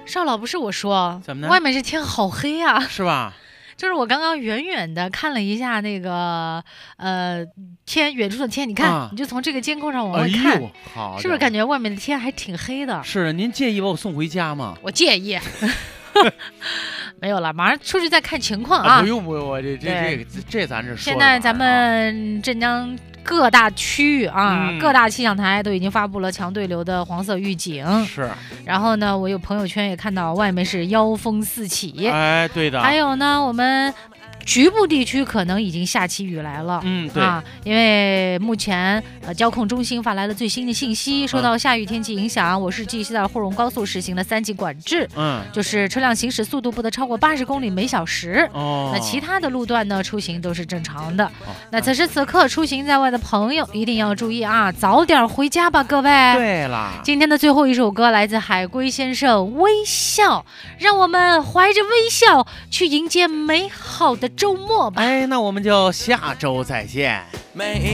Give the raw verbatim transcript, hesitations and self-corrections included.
邵老不是我说， 怎么呢？ 外面这天好黑啊， 是吧？ 就是我刚刚远远的看了一下那个呃天，远处的天，你看，啊、你就从这个监控上往外看， 哎呦，好， 是不是感觉外面的天还挺黑的？ 是，您介意把我送回家吗？ 我介意。没有了，马上出去再看情况啊！ 啊不用不用，我这这这这这咱这说。 现在咱们镇江各大区域啊， 嗯、 各大气象台都已经发布了强对流的黄色预警。 是。 然后呢，我有朋友圈也看到外面是妖风四起。 哎，对的。 还有呢，我们局部地区可能已经下起雨来了。 嗯，对啊，因为目前呃交控中心发来了最新的信息，受到下雨天气影响，嗯、我市纪西的沪蓉高速实行了三级管制。 嗯， 就是车辆行驶速度不得超过八十公里每小时。 哦， 那其他的路段呢，出行都是正常的。 哦、 那此时此刻出行在外的朋友一定要注意啊，早点回家吧，各位。 对啦， 今天的最后一首歌来自海龟先生《微笑》，让我们怀着微笑去迎接美好的周末吧。 哎，那我们就下周再见。